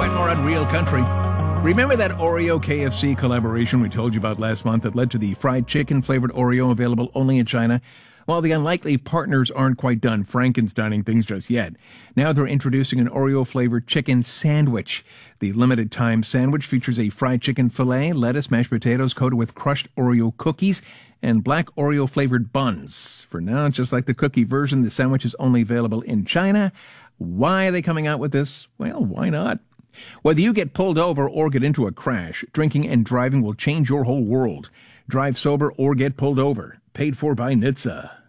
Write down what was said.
and more on Real Country. Remember that Oreo KFC collaboration we told you about last month that led to the fried chicken flavored Oreo available only in China? Well, the unlikely partners aren't quite done Frankensteining things just yet. Now they're introducing an Oreo-flavored chicken sandwich. The limited-time sandwich features a fried chicken fillet, lettuce, mashed potatoes coated with crushed Oreo cookies, and black Oreo-flavored buns. For now, just like the cookie version, the sandwich is only available in China. Why are they coming out with this? Well, why not? Whether you get pulled over or get into a crash, drinking and driving will change your whole world. Drive sober or get pulled over. Paid for by NHTSA.